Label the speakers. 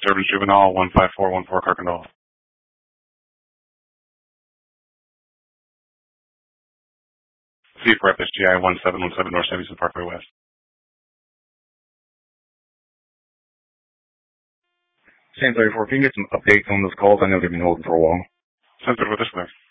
Speaker 1: Disturbance Juvenile, 15414 Kirkendall. C for FSGI, 1717 North Chevy Parkway West.
Speaker 2: Same 34. Can you get some updates on those calls? I know they've been holding for a while.
Speaker 1: Send it over this way.